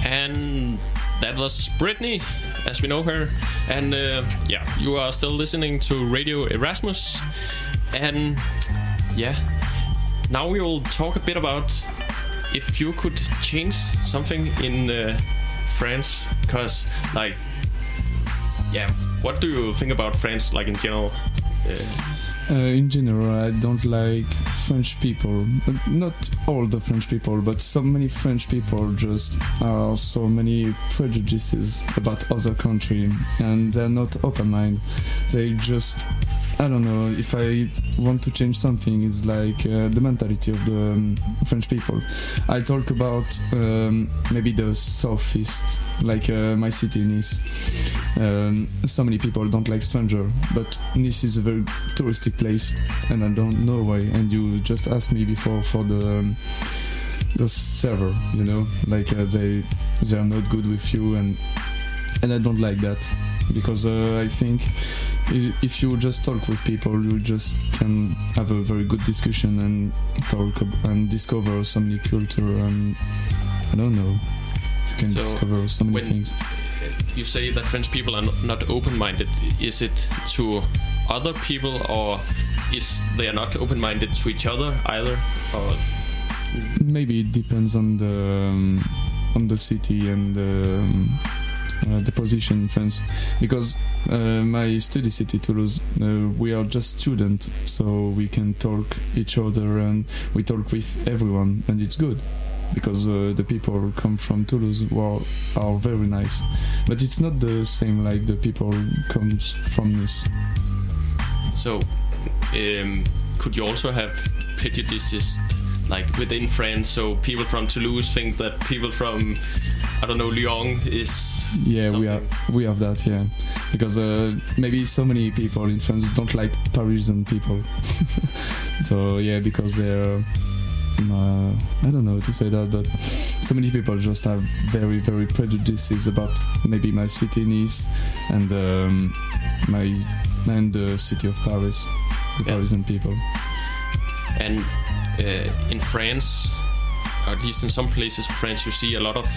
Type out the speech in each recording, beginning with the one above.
And that was Brittany, as we know her. And yeah, you are still listening to Radio Erasmus. And yeah, now we will talk a bit about if you could change something in France. Because, like, yeah, what do you think about France, like, in general? In general, I don't like French people. But not all the French people, but so many French people just are so many prejudices about other country, and they're not open-minded. They just, I don't know, if I want to change something, it's like the mentality of the French people. I talk about maybe the southeast, like my city, Nice. So many people don't like stranger, but Nice is a very touristic place, and I don't know why. And you just asked me before for the server, you know, like they are not good with you, and I don't like that, because I think if you just talk with people, you just can have a very good discussion and talk and discover so many culture, and I don't know, you can discover so many things. You say that French people are not open-minded. Is it to other people, or is they are not open-minded to each other either? Or maybe it depends on the city and the position in France, because my study city, Toulouse, we are just students, so we can talk each other and we talk with everyone, and it's good, because the people who come from Toulouse are very nice, but it's not the same like the people who comes from Nice. So could you also have prejudices like within France, so people from Toulouse think that people from, I don't know, Lyon is something? we have that, yeah, because maybe so many people in France don't like Parisian people. So yeah, because they're I don't know how to say that, but so many people just have very, very prejudices about maybe my city, Nice, and the city of Paris, the Parisian people. And in France, or at least in some places of France, you see a lot of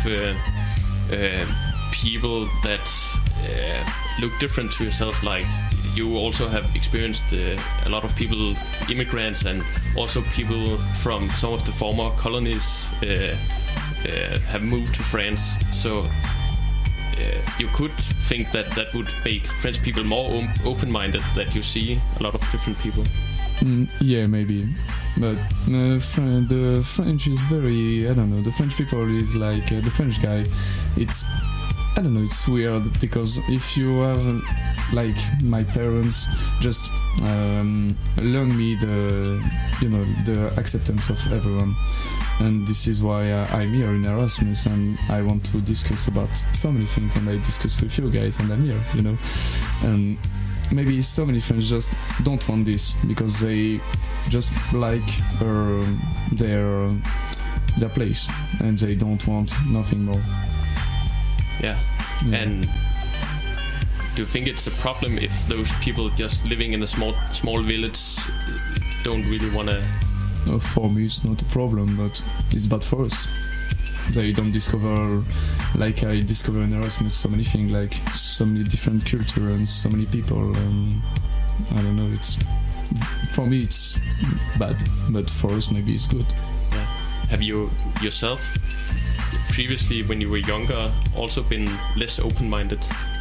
people that look different to yourself. Like, you also have experienced a lot of people, immigrants, and also people from some of the former colonies have moved to France. So you could think that would make French people more open-minded, that you see a lot of different people. Yeah, maybe, but the French is very, I don't know, the French people is like the French guy, it's, I don't know, it's weird, because if you have, like, my parents just learn me the acceptance of everyone, and this is why I'm here in Erasmus, and I want to discuss about so many things, and I discuss with you guys, and I'm here, you know, and maybe so many French just don't want this, because they just like their place, and they don't want nothing more. Yeah. And do you think it's a problem if those people just living in a small village don't really want to? No, for me it's not a problem, but it's bad for us. They don't discover, like I discover in Erasmus, so many things, like so many different culture and so many people, and I don't know, it's, for me it's bad, but for us maybe it's good. Yeah. Have you yourself previously, when you were younger, also been less open-minded?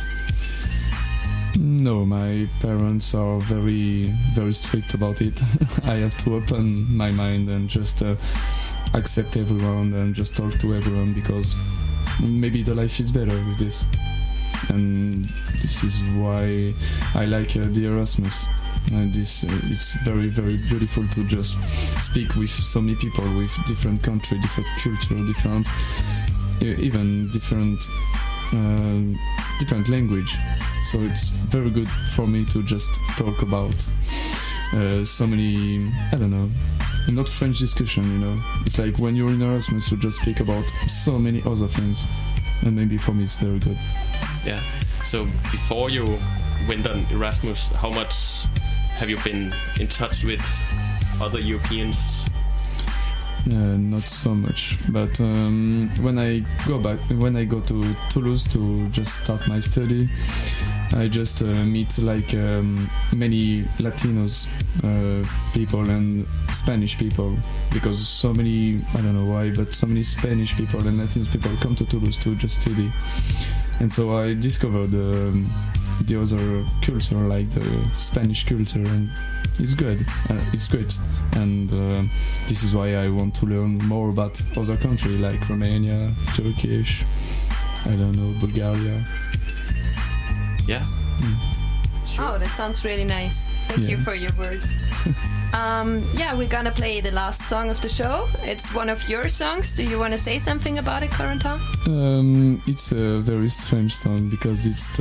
No, my parents are very, very strict about it. I have to open my mind and just accept everyone and just talk to everyone, because maybe the life is better with this. And this is why I like the Erasmus. And this it's very, very beautiful to just speak with so many people with different country, different culture, different even different language. So it's very good for me to just talk about so many, I don't know, not French discussion, you know. It's like when you're in Erasmus, you just speak about so many other things, and maybe for me it's very good. Yeah. So before you went on Erasmus, how much have you been in touch with other Europeans? not so much. But when I go to Toulouse to just start my study, I just meet like many Latinos people and Spanish people, because so many, I don't know why, but so many Spanish people and Latino people come to Toulouse to just study. And so I discovered the other culture, like the Spanish culture, and it's good. It's great, and this is why I want to learn more about other countries like Romania, Turkish, I don't know, Bulgaria. Yeah. Sure. Oh, that sounds really nice. Thank you for your words. We're gonna play the last song of the show. It's one of your songs. Do you want to say something about it, Corentin? It's a very strange song because it's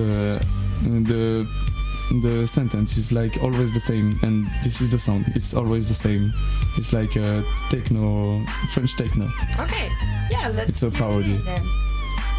the sentence is like always the same, and this is the sound. It's always the same. It's like a techno, French techno. Okay, yeah, let's. It's a parody. Then.